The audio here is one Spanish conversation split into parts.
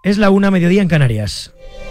Es la 1, mediodía en Canarias.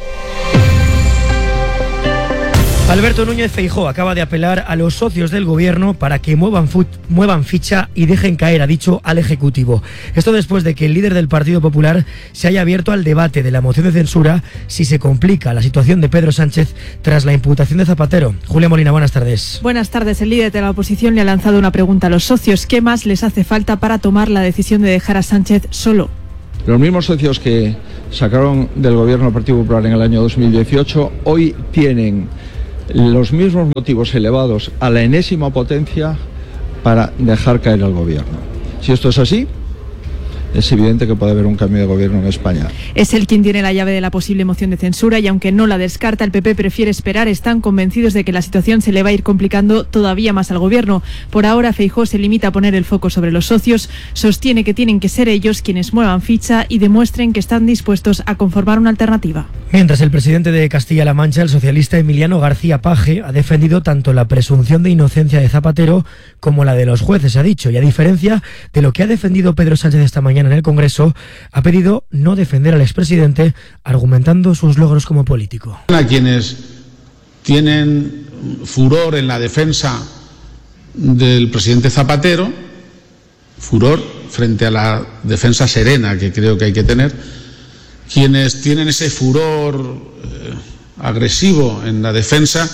Alberto Núñez Feijóo acaba de apelar a los socios del gobierno para que muevan ficha y dejen caer, ha dicho, al Ejecutivo. Esto después de que el líder del Partido Popular se haya abierto al debate de la moción de censura si se complica la situación de Pedro Sánchez tras la imputación de Zapatero. Julia Molina, buenas tardes. Buenas tardes. El líder de la oposición le ha lanzado una pregunta a los socios. ¿Qué más les hace falta para tomar la decisión de dejar a Sánchez solo? Los mismos socios que sacaron del gobierno del Partido Popular en el año 2018 hoy tienen los mismos motivos elevados a la enésima potencia para dejar caer al gobierno. Si esto es así, es evidente que puede haber un cambio de gobierno en España. Es él quien tiene la llave de la posible moción de censura y aunque no la descarta, el PP prefiere esperar. Están convencidos de que la situación se le va a ir complicando todavía más al gobierno. Por ahora, Feijóo se limita a poner el foco sobre los socios. Sostiene que tienen que ser ellos quienes muevan ficha y demuestren que están dispuestos a conformar una alternativa. Mientras el presidente de Castilla-La Mancha, el socialista Emiliano García Paje, ha defendido tanto la presunción de inocencia de Zapatero como la de los jueces, ha dicho, y a diferencia de lo que ha defendido Pedro Sánchez esta mañana en el Congreso, ha pedido no defender al expresidente, argumentando sus logros como político. A quienes tienen furor en la defensa del presidente Zapatero, furor frente a la defensa serena que creo que hay que tener, quienes tienen ese furor agresivo en la defensa,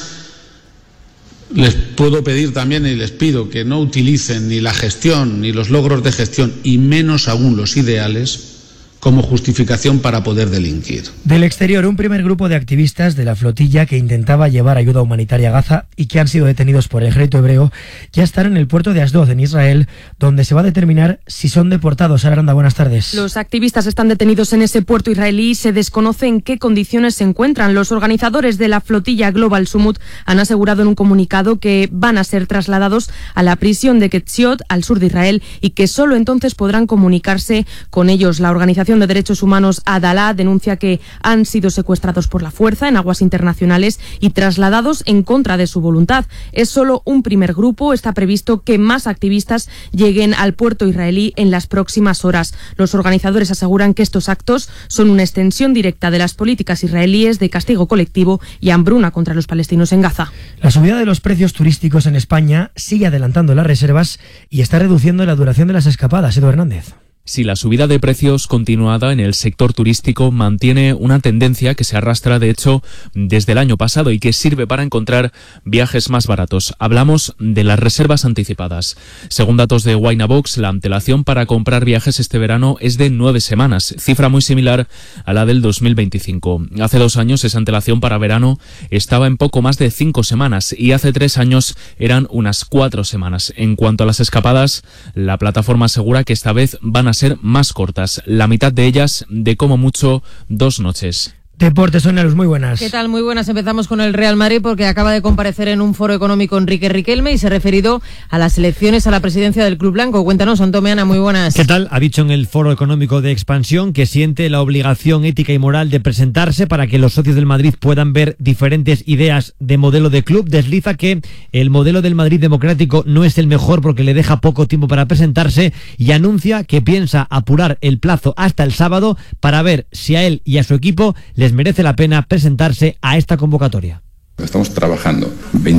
les puedo pedir también y les pido que no utilicen ni la gestión ni los logros de gestión y menos aún los ideales como justificación para poder delinquir. Del exterior, un primer grupo de activistas de la flotilla que intentaba llevar ayuda humanitaria a Gaza y que han sido detenidos por el ejército hebreo ya están en el puerto de Asdod, en Israel, donde se va a determinar si son deportados. Sara Aranda, buenas tardes. Los activistas están detenidos en ese puerto israelí y se desconoce en qué condiciones se encuentran. Los organizadores de la flotilla Global Summit han asegurado en un comunicado que van a ser trasladados a la prisión de Ketziot, al sur de Israel, y que solo entonces podrán comunicarse con ellos. La organización de derechos humanos Adalá denuncia que han sido secuestrados por la fuerza en aguas internacionales y trasladados en contra de su voluntad. Es solo un primer grupo. Está previsto que más activistas lleguen al puerto israelí en las próximas horas. Los organizadores aseguran que estos actos son una extensión directa de las políticas israelíes de castigo colectivo y hambruna contra los palestinos en Gaza. La subida de los precios turísticos en España sigue adelantando las reservas y está reduciendo la duración de las escapadas. Edu Hernández. Si la subida de precios continuada en el sector turístico mantiene una tendencia que se arrastra, de hecho, desde el año pasado y que sirve para encontrar viajes más baratos. Hablamos de las reservas anticipadas. Según datos de Winabox, la antelación para comprar viajes este verano es de 9 semanas, cifra muy similar a la del 2025. Hace 2 años esa antelación para verano estaba en poco más de 5 semanas y hace 3 años eran unas 4 semanas. En cuanto a las escapadas, la plataforma asegura que esta vez van a ser más cortas, la mitad de ellas de como mucho 2 noches. Deportes, Sonia Luz, muy buenas. ¿Qué tal? Muy buenas. Empezamos con el Real Madrid porque acaba de comparecer en un foro económico Enrique Riquelme y se ha referido a las elecciones a la presidencia del Club Blanco. Cuéntanos, Antón Meana, muy buenas. ¿Qué tal? Ha dicho en el foro económico de expansión que siente la obligación ética y moral de presentarse para que los socios del Madrid puedan ver diferentes ideas de modelo de club. Desliza que el modelo del Madrid democrático no es el mejor porque le deja poco tiempo para presentarse y anuncia que piensa apurar el plazo hasta el sábado para ver si a él y a su equipo les merece la pena presentarse a esta convocatoria. Estamos trabajando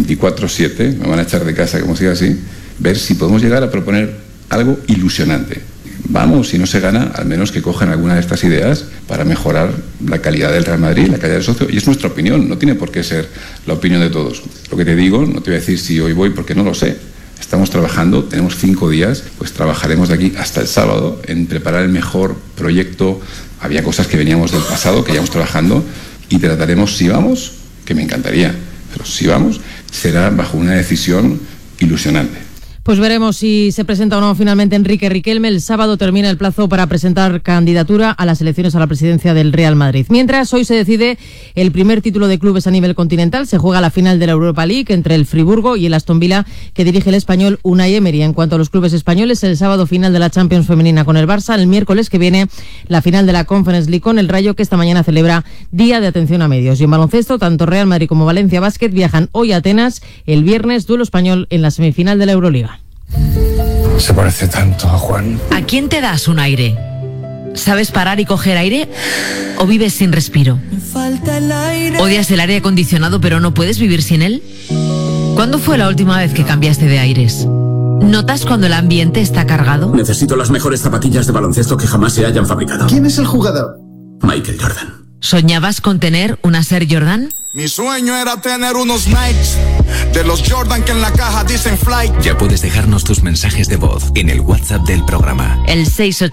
24/7, me van a echar de casa como siga así, ver si podemos llegar a proponer algo ilusionante. Vamos, si no se gana, al menos que cojan alguna de estas ideas para mejorar la calidad del Real Madrid, la calidad del socio, y es nuestra opinión, no tiene por qué ser la opinión de todos. Lo que te digo, no te voy a decir si hoy voy porque no lo sé. Estamos trabajando, tenemos 5 días, pues trabajaremos de aquí hasta el sábado en preparar el mejor proyecto. Había cosas que veníamos del pasado, que íbamos trabajando, y trataremos, si vamos, que me encantaría, pero si vamos, será bajo una decisión ilusionante. Pues veremos si se presenta o no finalmente Enrique Riquelme. El sábado termina el plazo para presentar candidatura a las elecciones a la presidencia del Real Madrid. Mientras, hoy se decide el primer título de clubes a nivel continental. Se juega la final de la Europa League entre el Friburgo y el Aston Villa, que dirige el español Unai Emery. En cuanto a los clubes españoles, el sábado final de la Champions femenina con el Barça. El miércoles que viene la final de la Conference League con el Rayo, que esta mañana celebra Día de Atención a Medios. Y en baloncesto, tanto Real Madrid como Valencia Basket viajan hoy a Atenas. El viernes, duelo español en la semifinal de la Euroliga. Se parece tanto a Juan. ¿A quién te das un aire? ¿Sabes parar y coger aire? ¿O vives sin respiro? ¿Odias el aire acondicionado pero no puedes vivir sin él? ¿Cuándo fue la última vez que cambiaste de aires? ¿Notas cuando el ambiente está cargado? Necesito las mejores zapatillas de baloncesto que jamás se hayan fabricado. ¿Quién es el jugador? Michael Jordan. ¿Soñabas con tener una Air Jordan? Mi sueño era tener unos Nikes de los Jordan que en la caja dicen Flight. Ya puedes dejarnos tus mensajes de voz en el WhatsApp del programa. El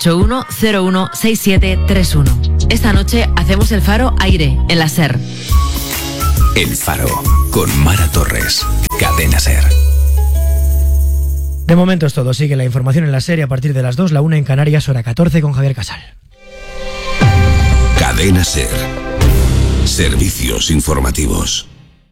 681-016731. Esta noche hacemos el Faro Aire en la SER. El Faro con Mara Torres. Cadena SER. De momento es todo. Sigue la información en la serie a partir de las 2, la 1 en Canarias, hora 14 con Javier Casal. Cadena SER. Servicios informativos.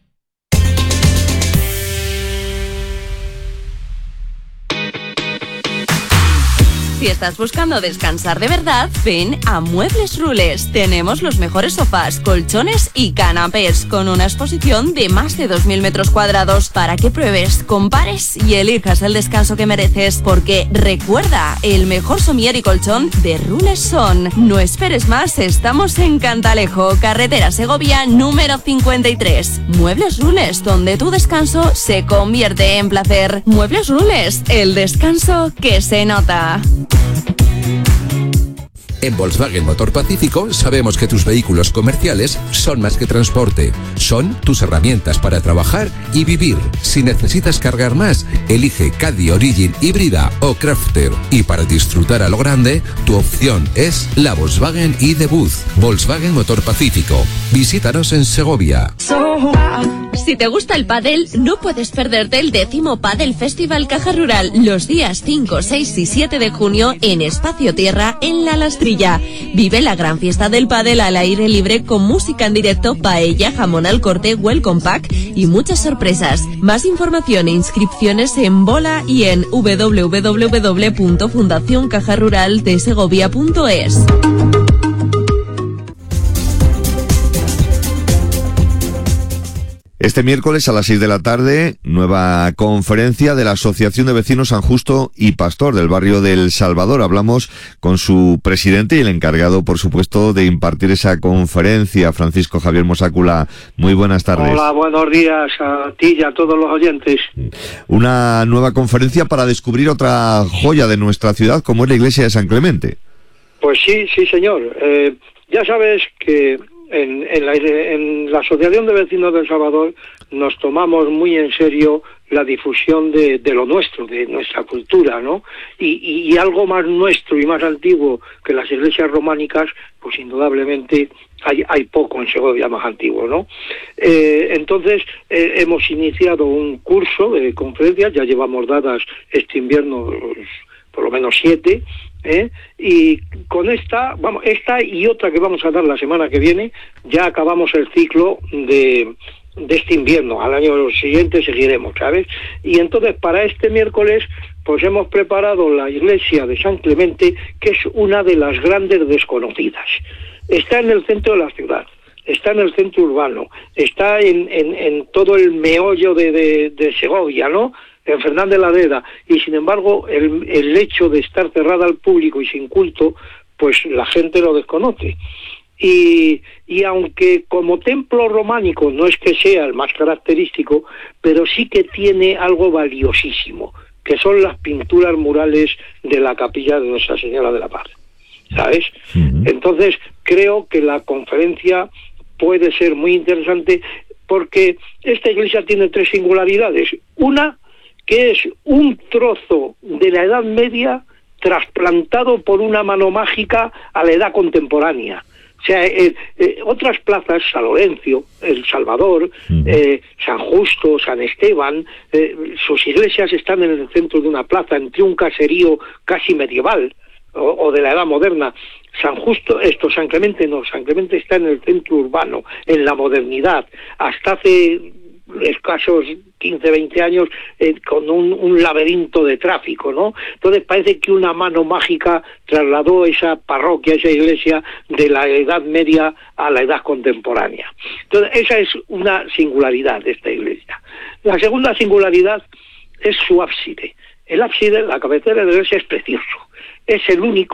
Si estás buscando descansar de verdad, ven a Muebles Rules. Tenemos los mejores sofás, colchones y canapés, con una exposición de más de 2.000 metros cuadrados para que pruebes, compares y elijas el descanso que mereces. Porque recuerda, el mejor somier y colchón de Rules son. No esperes más, estamos en Cantalejo, carretera Segovia número 53. Muebles Rules, donde tu descanso se convierte en placer. Muebles Rules, el descanso que se nota. En Volkswagen Motor Pacífico sabemos que tus vehículos comerciales son más que transporte, son tus herramientas para trabajar y vivir. Si necesitas cargar más, elige Caddy Origin híbrida o Crafter. Y para disfrutar a lo grande, tu opción es la Volkswagen ID.Buzz. Volkswagen Motor Pacífico. Visítanos en Segovia. Si te gusta el pádel, no puedes perderte el 10º Pádel Festival Caja Rural los días 5, 6 y 7 de junio en Espacio Tierra en La Lastrilla. Vive la gran fiesta del pádel al aire libre con música en directo, paella, jamón al corte, welcome pack y muchas sorpresas. Más información e inscripciones en Bola y en www.fundacioncajaruraldesegovia.es. Este miércoles a las 6 de la tarde, nueva conferencia de la Asociación de Vecinos San Justo y Pastor del barrio del Salvador. Hablamos con su presidente y el encargado, por supuesto, de impartir esa conferencia, Francisco Javier Mosácula. Muy buenas tardes. Hola, buenos días a ti y a todos los oyentes. Una nueva conferencia para descubrir otra joya de nuestra ciudad, como es la iglesia de San Clemente. Pues sí, señor. Ya sabes que en la Asociación de Vecinos del Salvador nos tomamos muy en serio la difusión de lo nuestro, de nuestra cultura, ¿no? Y algo más nuestro y más antiguo que las iglesias románicas, pues indudablemente hay poco en Segovia más antiguo, ¿no? Entonces hemos iniciado un curso de conferencias, ya llevamos dadas este invierno por lo menos 7, y con esta y otra que vamos a dar la semana que viene, ya acabamos el ciclo de este invierno. Al año siguiente seguiremos, ¿sabes? Y entonces para este miércoles pues hemos preparado la iglesia de San Clemente, que es una de las grandes desconocidas. Está en el centro de la ciudad, está en el centro urbano, está en todo el meollo de Segovia, ¿no?, en Fernández Ladera, y sin embargo el hecho de estar cerrada al público y sin culto, pues la gente lo desconoce. Y aunque como templo románico no es que sea el más característico, pero sí que tiene algo valiosísimo, que son las pinturas murales de la capilla de Nuestra Señora de la Paz, ¿sabes? Entonces creo que la conferencia puede ser muy interesante, porque esta iglesia tiene 3 singularidades. Una, que es un trozo de la Edad Media trasplantado por una mano mágica a la edad contemporánea. O sea, otras plazas, San Lorenzo, El Salvador, San Justo, San Esteban, sus iglesias están en el centro de una plaza, entre un caserío casi medieval o de la edad moderna. San Clemente no, San Clemente está en el centro urbano, en la modernidad. Hasta hace escasos 15, 20 años con un laberinto de tráfico, ¿no? Entonces parece que una mano mágica trasladó esa parroquia, esa iglesia de la Edad Media a la edad contemporánea. Entonces esa es una singularidad de esta iglesia. La segunda singularidad es su ábside. El ábside, la cabecera de la iglesia, es precioso. Es el único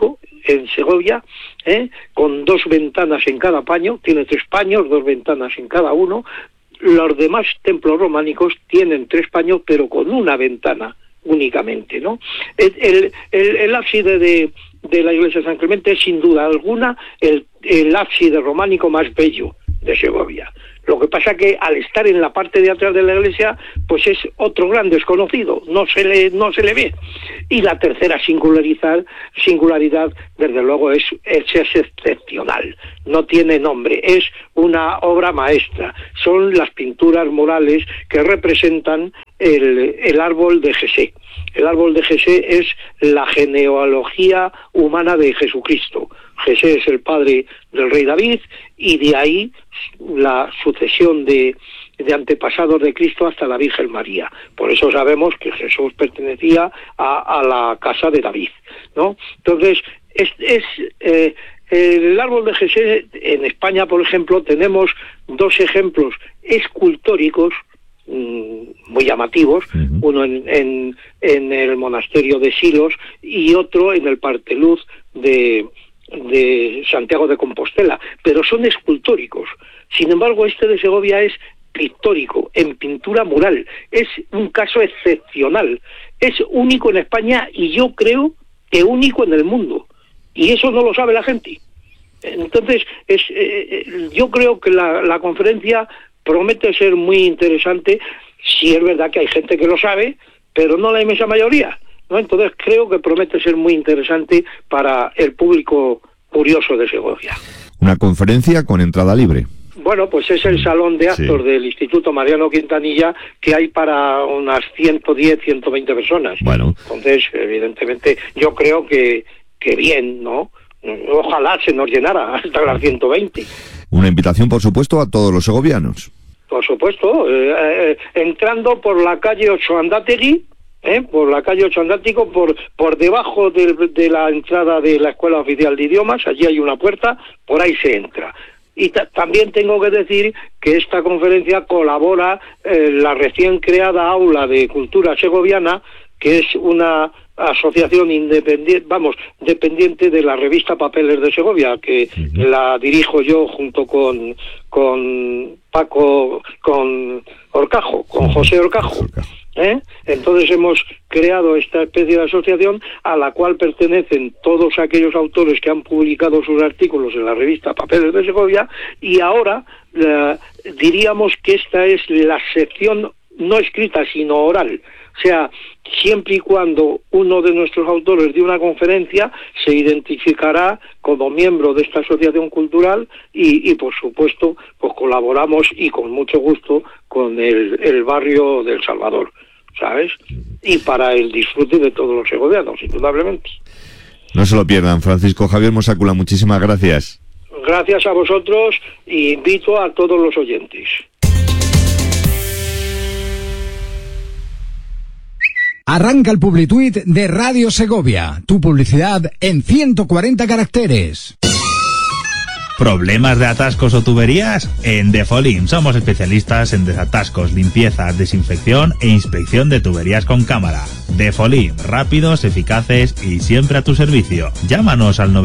en Segovia, con 2 ventanas en cada paño, tiene 3 paños, 2 ventanas en cada uno. Los demás templos románicos tienen 3 paños, pero con una ventana únicamente, ¿no? El ábside de la iglesia de San Clemente es sin duda alguna el ábside románico más bello de Segovia. Lo que pasa que al estar en la parte de atrás de la iglesia, pues es otro gran desconocido, no se le ve. Y la tercera singularidad, desde luego, es excepcional. No tiene nombre, es una obra maestra. Son las pinturas murales que representan el árbol de Jesé. El árbol de Jesé es la genealogía humana de Jesucristo. Jesé es el padre del rey David y de ahí la sucesión de antepasados de Cristo hasta la Virgen María. Por eso sabemos que Jesús pertenecía a la casa de David, ¿no? Entonces, el árbol de Jesé, en España, por ejemplo, tenemos 2 ejemplos escultóricos muy llamativos, uno en el monasterio de Silos y otro en el Parteluz de Santiago de Compostela, pero son escultóricos. Sin embargo, este de Segovia es pictórico, en pintura mural. Es un caso excepcional, es único en España y yo creo que único en el mundo, y eso no lo sabe la gente. Entonces, yo creo que la conferencia promete ser muy interesante. Sí es verdad que hay gente que lo sabe, pero no la inmensa mayoría, ¿no? Entonces creo que promete ser muy interesante para el público curioso de Segovia. Una conferencia con entrada libre. Bueno, pues es el salón de actos del Instituto Mariano Quintanilla, que hay para unas 110, 120 personas. Bueno. Entonces, evidentemente, yo creo que bien, ¿no? Ojalá se nos llenara hasta las 120. Una invitación, por supuesto, a todos los segovianos. Por supuesto, entrando por la calle Ochoandátegui, por la calle Ochoandático, por debajo de la entrada de la Escuela Oficial de Idiomas, allí hay una puerta, por ahí se entra. Y también tengo que decir que esta conferencia colabora la recién creada Aula de Cultura Segoviana, que es una asociación dependiente de la revista Papeles de Segovia, que la dirijo yo junto con José Orcajo. Entonces hemos creado esta especie de asociación a la cual pertenecen todos aquellos autores que han publicado sus artículos en la revista Papeles de Segovia, y ahora diríamos que esta es la sección no escrita sino oral. O sea, siempre y cuando uno de nuestros autores de una conferencia se identificará como miembro de esta asociación cultural y por supuesto, pues colaboramos y con mucho gusto con el barrio del Salvador, ¿sabes? Y para el disfrute de todos los segovianos, indudablemente. No se lo pierdan. Francisco Javier Mossácula, muchísimas gracias. Gracias a vosotros y invito a todos los oyentes. Arranca el Publituit de Radio Segovia. Tu publicidad en 140 caracteres. ¿Problemas de atascos o tuberías? En Defolim somos especialistas en desatascos, limpiezas, desinfección e inspección de tuberías con cámara. Defolim, rápidos, eficaces y siempre a tu servicio. Llámanos al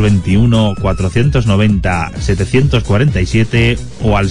921-490-747 o al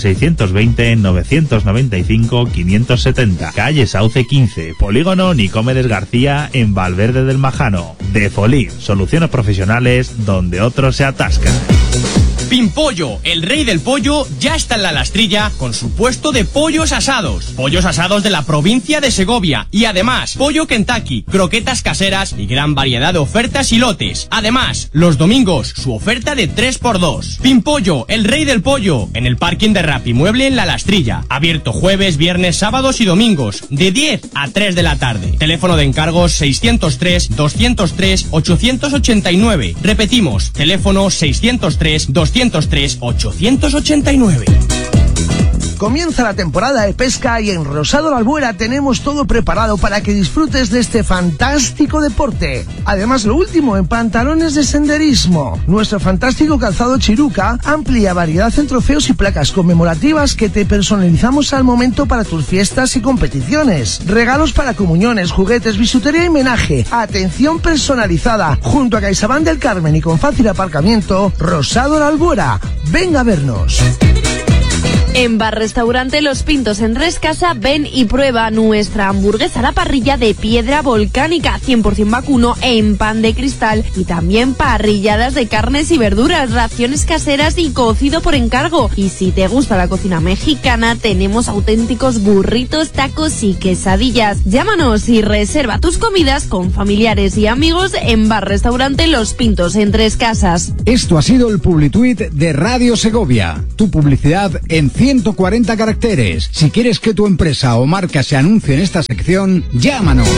620-995-570. Calle Sauce 15, Polígono Nicomedes García en Valverde del Majano. Defolim, soluciones profesionales donde otros se atascan. Pimpollo, el rey del pollo, ya está en la Lastrilla con su puesto de pollos asados. Pollos asados de la provincia de Segovia y además pollo Kentucky, croquetas caseras y gran variedad de ofertas y lotes. Además, los domingos, su oferta de 3x2. Pimpollo, el rey del pollo, en el parking de Rapimueble en la Lastrilla. Abierto jueves, viernes, sábados y domingos, de 10 a 3 de la tarde. Teléfono de encargos 603-203-889. Repetimos, teléfono 603-203-889. Comienza la temporada de pesca y en Rosado La Albuera tenemos todo preparado para que disfrutes de este fantástico deporte. Además, lo último en pantalones de senderismo. Nuestro fantástico calzado Chiruca, amplia variedad en trofeos y placas conmemorativas que te personalizamos al momento para tus fiestas y competiciones. Regalos para comuniones, juguetes, bisutería y menaje. Atención personalizada. Junto a CaixaBank del Carmen y con fácil aparcamiento, Rosado La Albuera. Venga a vernos. En Bar Restaurante Los Pintos en Rescasa, ven y prueba nuestra hamburguesa a la parrilla de piedra volcánica 100% vacuno en pan de cristal y también parrilladas de carnes y verduras, raciones caseras y cocido por encargo. Y si te gusta la cocina mexicana, tenemos auténticos burritos, tacos y quesadillas. Llámanos y reserva tus comidas con familiares y amigos en Bar Restaurante Los Pintos en Tres Casas. Esto ha sido el Publituit de Radio Segovia. Tu publicidad en 140 caracteres. Si quieres que tu empresa o marca se anuncie en esta sección, llámanos.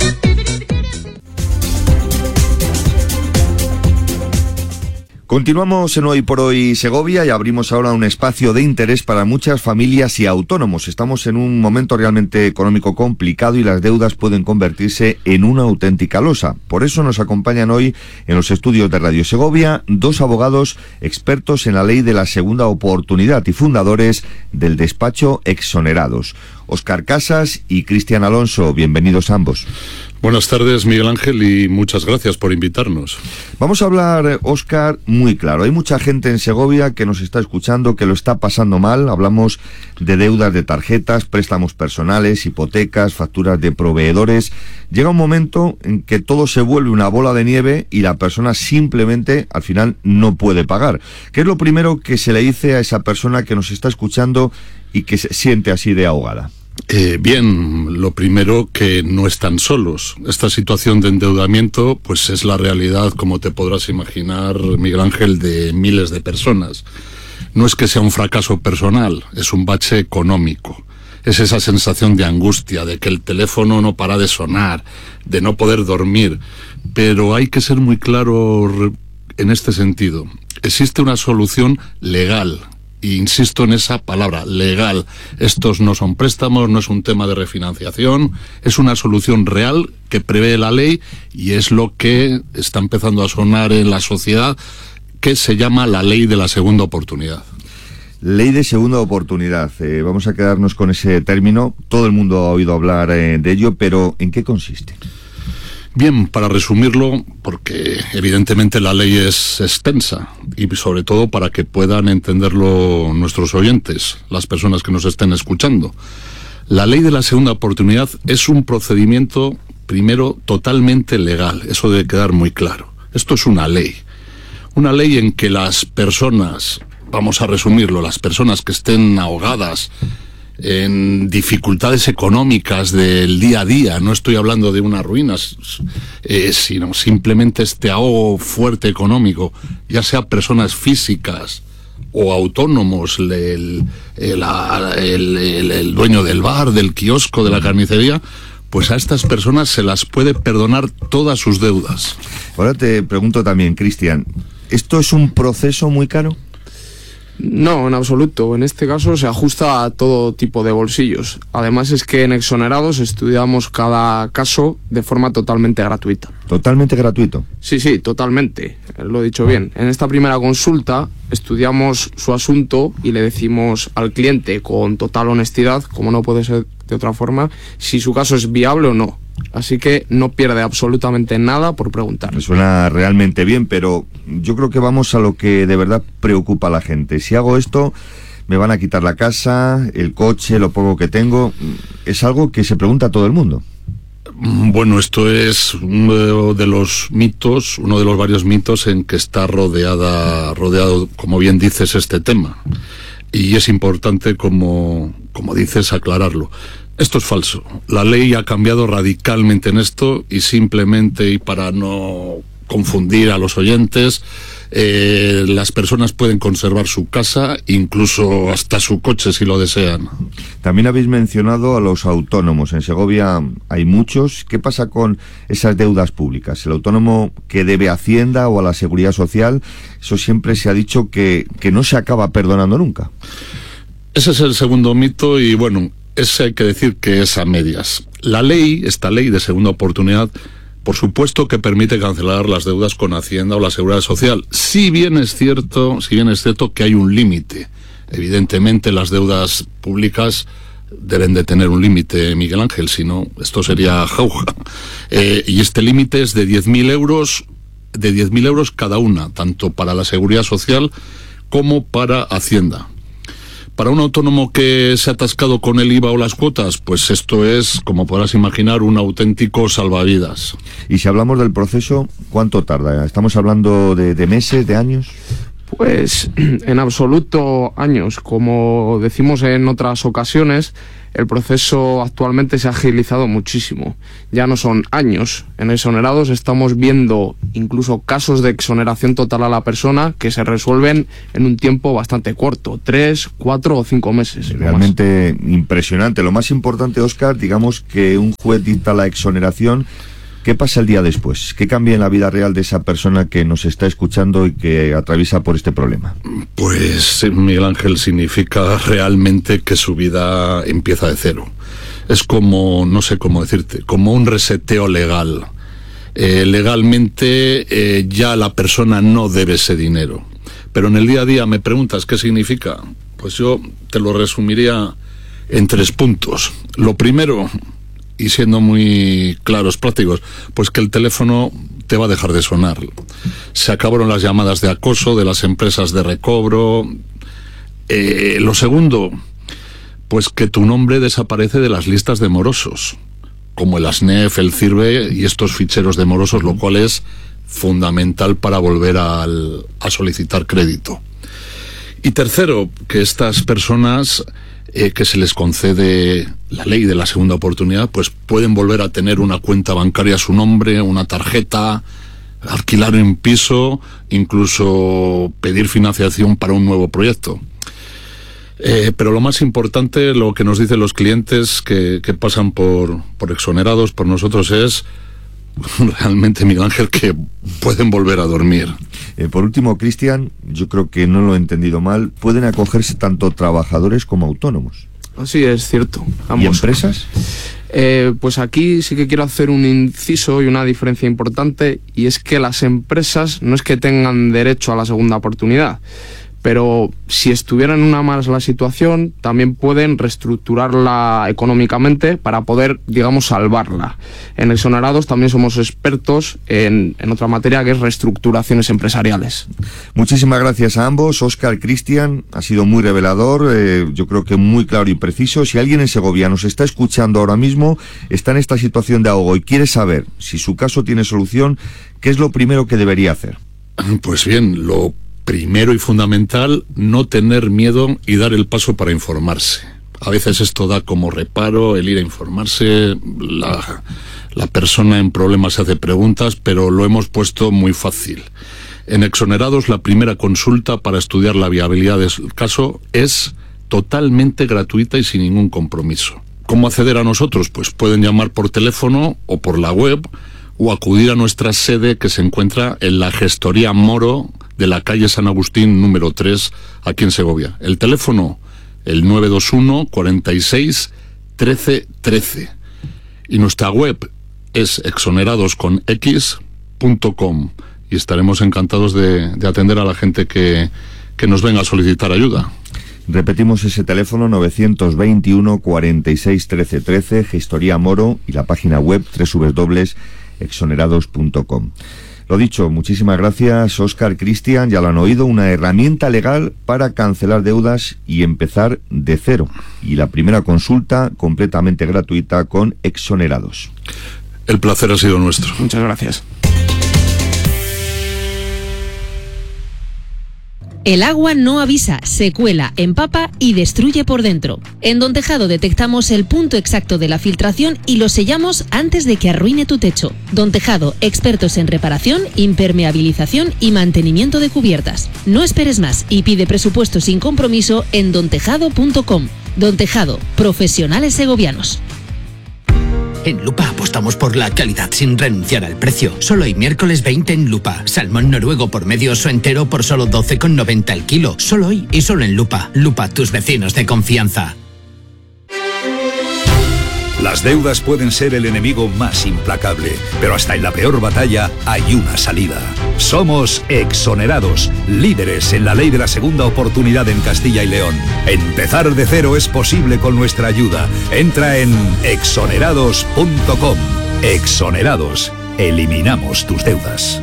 Continuamos en Hoy por Hoy Segovia y abrimos ahora un espacio de interés para muchas familias y autónomos. Estamos en un momento realmente económico complicado y las deudas pueden convertirse en una auténtica losa. Por eso nos acompañan hoy en los estudios de Radio Segovia dos abogados expertos en la ley de la segunda oportunidad y fundadores del despacho Exonerados. Óscar Casas y Cristian Alonso, bienvenidos ambos. Buenas tardes, Miguel Ángel, y muchas gracias por invitarnos. Vamos a hablar, Óscar, muy claro. Hay mucha gente en Segovia que nos está escuchando, que lo está pasando mal. Hablamos de deudas de tarjetas, préstamos personales, hipotecas, facturas de proveedores. Llega un momento en que todo se vuelve una bola de nieve y la persona simplemente, al final, no puede pagar. ¿Qué es lo primero que se le dice a esa persona que nos está escuchando y que se siente así de ahogada? Bien, lo primero, que no están solos. Esta situación de endeudamiento pues es la realidad, como te podrás imaginar, Miguel Ángel, de miles de personas. No es que sea un fracaso personal, es un bache económico. Es esa sensación de angustia, de que el teléfono no para de sonar, de no poder dormir. Pero hay que ser muy claro en este sentido. Existe una solución legal. Y insisto en esa palabra, legal. Estos no son préstamos, no es un tema de refinanciación, es una solución real que prevé la ley y es lo que está empezando a sonar en la sociedad, que se llama la ley de la segunda oportunidad. Ley de segunda oportunidad. Vamos a quedarnos con ese término. Todo el mundo ha oído hablar de ello, pero ¿en qué consiste? Bien, para resumirlo, porque evidentemente la ley es extensa y sobre todo para que puedan entenderlo nuestros oyentes, las personas que nos estén escuchando. La ley de la segunda oportunidad es un procedimiento, primero, totalmente legal. Eso debe quedar muy claro. Esto es una ley en que las personas, vamos a resumirlo, las personas que estén ahogadas en dificultades económicas del día a día, no estoy hablando de unas ruinas, sino simplemente este ahogo fuerte económico, ya sea personas físicas o autónomos, el dueño del bar, del kiosco, de la carnicería, pues a estas personas se las puede perdonar todas sus deudas. Ahora te pregunto también, Cristian, ¿esto es un proceso muy caro? No, en absoluto. En este caso se ajusta a todo tipo de bolsillos. Además es que en Exonerados estudiamos cada caso de forma totalmente gratuita. ¿Totalmente gratuito? Sí, totalmente. Lo he dicho bien. En esta primera consulta estudiamos su asunto y le decimos al cliente con total honestidad, como no puede ser de otra forma, si su caso es viable o no. Así que no pierde absolutamente nada por preguntar. Me suena realmente bien, pero yo creo que vamos a lo que de verdad preocupa a la gente. Si hago esto, me van a quitar la casa, el coche, lo poco que tengo. Es algo que se pregunta a todo el mundo. Bueno, esto es uno de los mitos, uno de los varios mitos en que está rodeado, como bien dices, este tema. Y es importante, como dices, aclararlo. Esto es falso. La ley ha cambiado radicalmente en esto y simplemente, y para no confundir a los oyentes, las personas pueden conservar su casa, incluso hasta su coche si lo desean. También habéis mencionado a los autónomos. En Segovia hay muchos. ¿Qué pasa con esas deudas públicas? ¿El autónomo que debe a Hacienda o a la Seguridad Social? Eso siempre se ha dicho que no se acaba perdonando nunca. Ese es el segundo mito y bueno, ese hay que decir que es a medias. Esta ley de segunda oportunidad, por supuesto que permite cancelar las deudas con Hacienda o la Seguridad Social. Si bien es cierto que hay un límite. Evidentemente las deudas públicas deben de tener un límite, Miguel Ángel, si no, esto sería jauja. Y este límite es de 10.000 euros cada una, tanto para la Seguridad Social como para Hacienda. Para un autónomo que se ha atascado con el IVA o las cuotas, pues esto es, como podrás imaginar, un auténtico salvavidas. Y si hablamos del proceso, ¿cuánto tarda? ¿Estamos hablando de meses, de años? Pues en absoluto años. Como decimos en otras ocasiones, el proceso actualmente se ha agilizado muchísimo. Ya no son años. En exonerados estamos viendo incluso casos de exoneración total a la persona que se resuelven en un tiempo bastante corto, 3, 4 o 5 meses. Realmente impresionante. Lo más importante, Óscar, digamos que un juez dicta la exoneración. ¿Qué pasa el día después? ¿Qué cambia en la vida real de esa persona que nos está escuchando y que atraviesa por este problema? Pues, Miguel Ángel, significa realmente que su vida empieza de cero. Es como, no sé cómo decirte, como un reseteo legal. Legalmente ya la persona no debe ese dinero. Pero en el día a día me preguntas qué significa. Pues yo te lo resumiría en 3 puntos. Lo primero, y siendo muy claros, prácticos, pues que el teléfono te va a dejar de sonar. Se acabaron las llamadas de acoso de las empresas de recobro. Lo segundo, pues que tu nombre desaparece de las listas de morosos, como el ASNEF, el CIRBE y estos ficheros de morosos, lo cual es fundamental para volver a solicitar crédito. Y tercero, que estas personas que se les concede la ley de la segunda oportunidad, pues pueden volver a tener una cuenta bancaria a su nombre, una tarjeta, alquilar un piso, incluso pedir financiación para un nuevo proyecto. Pero lo más importante, lo que nos dicen los clientes que pasan por exonerados por nosotros es realmente, Miguel Ángel, que pueden volver a dormir. Por último, Cristian, yo creo que no lo he entendido mal, pueden acogerse tanto trabajadores como autónomos. Sí, es cierto. Ambos. ¿Y empresas? Pues aquí sí que quiero hacer un inciso y una diferencia importante, y es que las empresas no es que tengan derecho a la segunda oportunidad, pero si estuvieran en una mala situación, también pueden reestructurarla económicamente para poder, digamos, salvarla. En exonerados también somos expertos en otra materia, que es reestructuraciones empresariales. Muchísimas gracias a ambos. Óscar, Cristian, ha sido muy revelador, yo creo que muy claro y preciso. Si alguien en Segovia nos está escuchando ahora mismo, está en esta situación de ahogo y quiere saber si su caso tiene solución, ¿qué es lo primero que debería hacer? Pues bien, lo primero y fundamental, no tener miedo y dar el paso para informarse. A veces esto da como reparo el ir a informarse, la persona en problemas se hace preguntas, pero lo hemos puesto muy fácil. En exonerados, la primera consulta para estudiar la viabilidad del caso es totalmente gratuita y sin ningún compromiso. ¿Cómo acceder a nosotros? Pues pueden llamar por teléfono o por la web o acudir a nuestra sede, que se encuentra en la Gestoría Moro de la calle San Agustín número 3, aquí en Segovia. El teléfono, el 921 46 13 13. Y nuestra web es exoneradosconx.com y estaremos encantados de atender a la gente que nos venga a solicitar ayuda. Repetimos ese teléfono, 921 46 13 13, Gestoría Moro, y la página web www.exonerados.com. Lo dicho, muchísimas gracias, Óscar, Cristian, ya lo han oído, una herramienta legal para cancelar deudas y empezar de cero. Y la primera consulta completamente gratuita con Exonerados. El placer ha sido nuestro. Muchas gracias. El agua no avisa, se cuela, empapa y destruye por dentro. En Don Tejado detectamos el punto exacto de la filtración y lo sellamos antes de que arruine tu techo. Don Tejado, expertos en reparación, impermeabilización y mantenimiento de cubiertas. No esperes más y pide presupuesto sin compromiso en dontejado.com. Don Tejado, profesionales segovianos. En Lupa apostamos por la calidad sin renunciar al precio. Solo hoy miércoles 20 en Lupa. Salmón noruego por medio oso entero por solo 12,90 el kilo. Solo hoy y solo en Lupa. Lupa, tus vecinos de confianza. Las deudas pueden ser el enemigo más implacable, pero hasta en la peor batalla hay una salida. Somos Exonerados, líderes en la ley de la segunda oportunidad en Castilla y León. Empezar de cero es posible con nuestra ayuda. Entra en exonerados.com. Exonerados. Eliminamos tus deudas.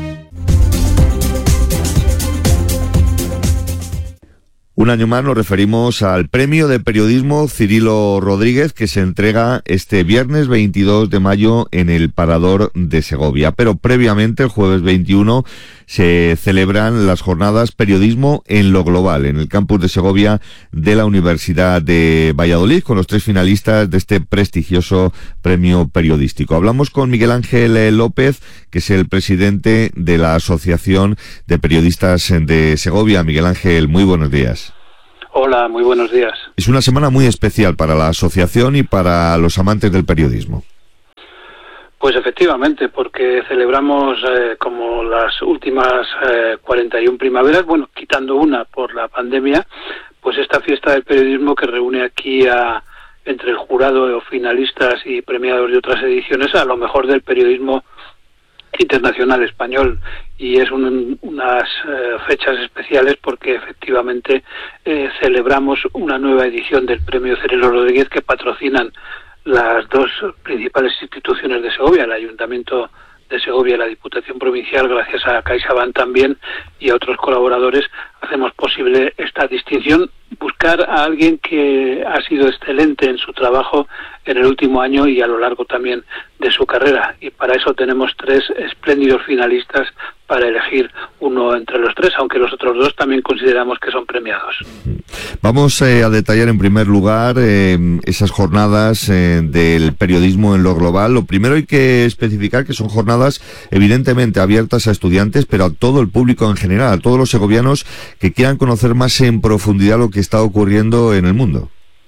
Un año más nos referimos al Premio de Periodismo Cirilo Rodríguez, que se entrega este viernes 22 de mayo en el Parador de Segovia. Pero previamente, el jueves 21, se celebran las jornadas Periodismo en lo Global, en el campus de Segovia de la Universidad de Valladolid, con los 3 finalistas de este prestigioso premio periodístico. Hablamos con Miguel Ángel López, que es el presidente de la Asociación de Periodistas de Segovia. Miguel Ángel, muy buenos días. Hola, muy buenos días. Es una semana muy especial para la asociación y para los amantes del periodismo. Pues efectivamente, porque celebramos como las últimas 41 primaveras, bueno, quitando una por la pandemia, pues esta fiesta del periodismo que reúne aquí entre el jurado, finalistas y premiados de otras ediciones, a lo mejor del periodismo internacional español, y es unas fechas especiales porque efectivamente celebramos una nueva edición del Premio Cirilo Rodríguez que patrocinan las 2 principales instituciones de Segovia, el Ayuntamiento de Segovia y la Diputación Provincial. Gracias a CaixaBank también y a otros colaboradores hacemos posible esta distinción, buscar a alguien que ha sido excelente en su trabajo en el último año y a lo largo también de su carrera, y para eso tenemos 3 espléndidos finalistas para elegir uno entre los 3, aunque los otros 2 también consideramos que son premiados. Vamos a detallar en primer lugar esas jornadas del periodismo en lo global. Lo primero hay que especificar que son jornadas evidentemente abiertas a estudiantes, pero a todo el público en general, a todos los segovianos que quieran conocer más en profundidad lo que está ocurriendo en el mundo.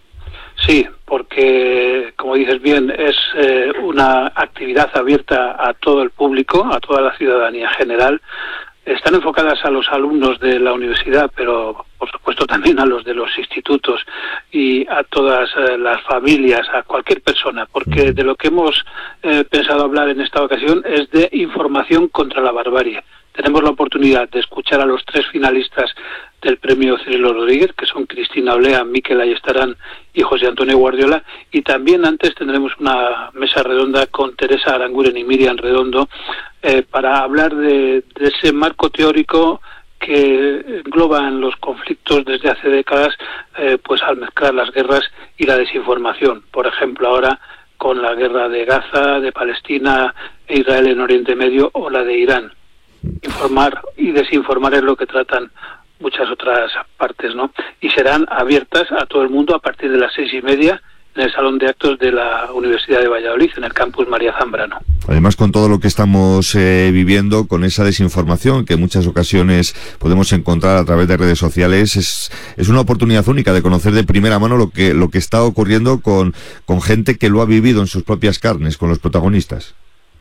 Sí, porque, como dices bien, es una actividad abierta a todo el público, a toda la ciudadanía general. Están enfocadas a los alumnos de la universidad, pero por supuesto también a los de los institutos y a todas las familias, a cualquier persona, porque de lo que hemos pensado hablar en esta ocasión es de información contra la barbarie. Tenemos la oportunidad de escuchar a los 3 finalistas del Premio Cirilo Rodríguez, que son Cristina Olea, Miquel Ayestarán y José Antonio Guardiola, y también antes tendremos una mesa redonda con Teresa Aranguren y Miriam Redondo para hablar de ese marco teórico que engloban los conflictos desde hace décadas, pues al mezclar las guerras y la desinformación. Por ejemplo, ahora con la guerra de Gaza, de Palestina e Israel en Oriente Medio, o la de Irán. Informar y desinformar es lo que tratan muchas otras partes, ¿no? Y serán abiertas a todo el mundo a partir de las 6:30 en el Salón de Actos de la Universidad de Valladolid, en el campus María Zambrano. Además, con todo lo que estamos viviendo, con esa desinformación que en muchas ocasiones podemos encontrar a través de redes sociales, es una oportunidad única de conocer de primera mano lo que está ocurriendo con gente que lo ha vivido en sus propias carnes, con los protagonistas.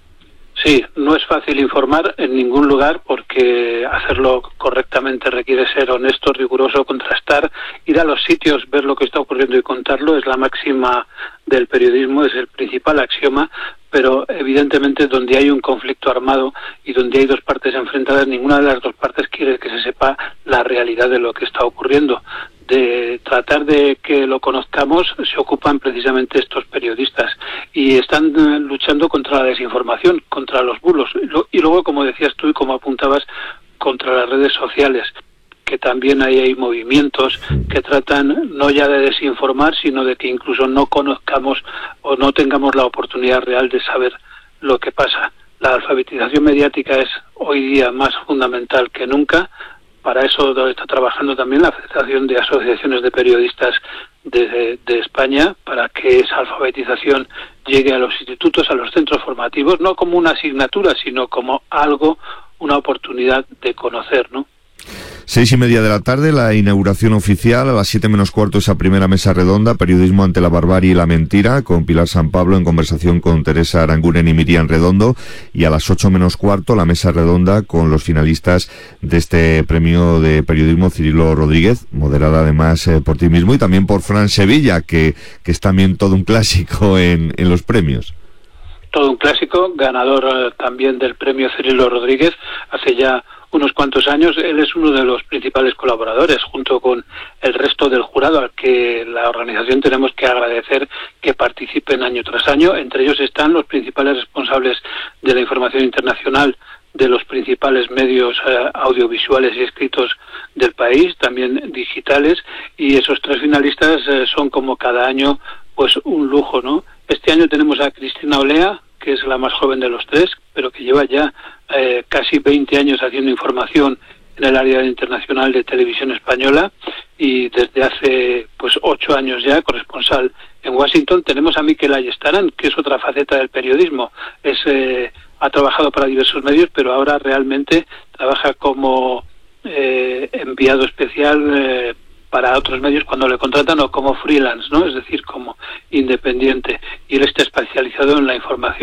Sí, no es fácil informar en ningún lugar porque hacerlo correctamente requiere ser honesto, riguroso, contrastar, ir a los sitios, ver lo que está ocurriendo y contarlo es la máxima del periodismo, es el principal axioma, pero evidentemente donde hay un conflicto armado y donde hay 2 partes enfrentadas, ninguna de las 2 partes quiere que se sepa la realidad de lo que está ocurriendo. De tratar de que lo conozcamos se ocupan precisamente estos periodistas y están luchando contra la desinformación, contra los bulos y luego, como decías tú y como apuntabas, contra las redes sociales, que también hay movimientos que tratan no ya de desinformar, sino de que incluso no conozcamos o no tengamos la oportunidad real de saber lo que pasa. La alfabetización mediática es hoy día más fundamental que nunca. Para eso está trabajando también la Federación de Asociaciones de Periodistas de España, para que esa alfabetización llegue a los institutos, a los centros formativos, no como una asignatura, sino como algo, una oportunidad de conocer, ¿no? 6:30 de la tarde, la inauguración oficial. A las 7 menos cuarto, esa primera mesa redonda, periodismo ante la barbarie y la mentira, con Pilar San Pablo en conversación con Teresa Aranguren y Miriam Redondo. Y a las 8 menos cuarto, la mesa redonda con los finalistas de este premio de periodismo, Cirilo Rodríguez, moderada además por ti mismo y también por Fran Sevilla, que es también todo un clásico en los premios. Todo un clásico, ganador también del premio Cirilo Rodríguez hace ya unos cuantos años. Él es uno de los principales colaboradores, junto con el resto del jurado, al que la organización tenemos que agradecer que participen año tras año. Entre ellos están los principales responsables de la información internacional de los principales medios audiovisuales y escritos del país, también digitales, y esos 3 finalistas son, como cada año, pues un lujo, ¿no? Este año tenemos a Cristina Olea, que es la más joven de los 3, pero que lleva ya casi 20 años haciendo información en el área internacional de televisión española, y desde hace pues 8 años ya corresponsal en Washington. Tenemos a Mikel Ayestaran, que es otra faceta del periodismo. Ha trabajado para diversos medios, pero ahora realmente trabaja como enviado especial para otros medios cuando le contratan, o como freelance, ¿no? Es decir, como independiente. Y él está especializado en la información